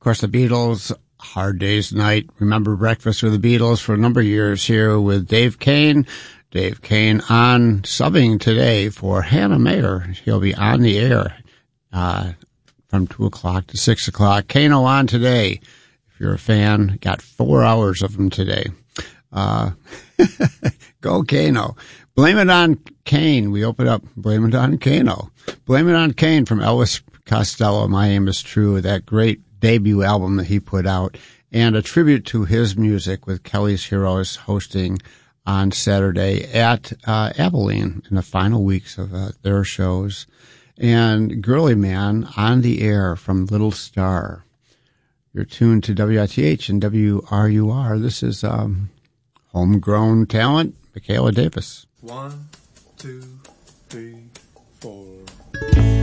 course, the Beatles, Hard Day's Night. Remember Breakfast with the Beatles for a number of years here with Dave Kane. Dave Kane on subbing today for Hannah Mayer. He'll be on the air from 2 o'clock to 6 o'clock. Kano on today. If you're a fan, got 4 hours of them today. Go Kano. Blame It on Kane. We open up Blame It on Kano. Blame It on Kane from Elvis Costello, My Aim Is True, that great debut album that he put out, and a tribute to his music with Kelly's Heroes hosting on Saturday at Abilene in the final weeks of their shows. And Girly Man on the air from Little Star. You're tuned to WITH and WRUR. This is homegrown talent, Michaela Davis. 1, 2, 3, 4.